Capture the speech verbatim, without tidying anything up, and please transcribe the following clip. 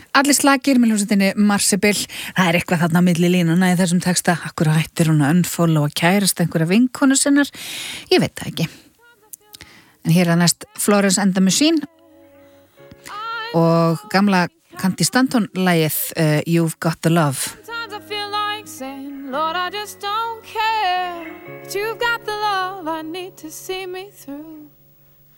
Allir slagir með hljómsveitinni Marsibil. Það er eitthvað þarna á milli línuna í þessum texta. Akkur hættir hún að unfollow og kærast einhverja vinkonu sinnar? Ég veit það ekki. En hér er næst Florence and the Machine og gamla Candy Stanton lagið uh, You've Got the Love. Sometimes I feel like saying, Lord, I just don't care. But you've got the love I need to see me through.